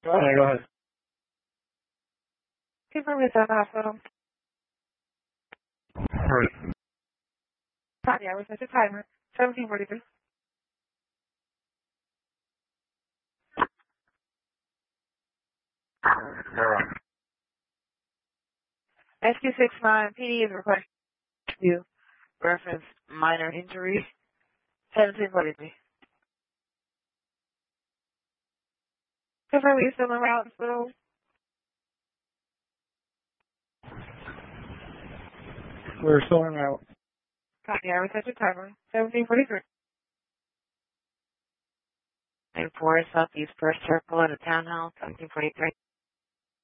Okay, go ahead. Confirm it's at the hospital. Right. Yeah, we set your timer. 17:43. You're on. SQ69 PD is requesting you reference minor injuries. 17:43. Confirm you're still in route hospital. We're still in route. Yeah, we set your timer. 17:43. 4 Southeast First Circle at a townhouse. 17:43.